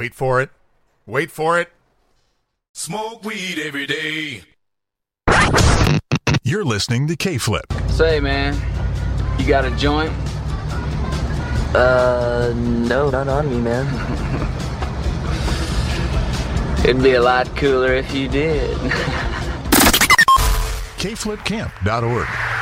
Wait for it. Wait for it. Smoke weed every day. You're listening to K-Flip. Say, man, you got a joint? No, not on me, man. It'd be a lot cooler if you did. KFlipCamp.org.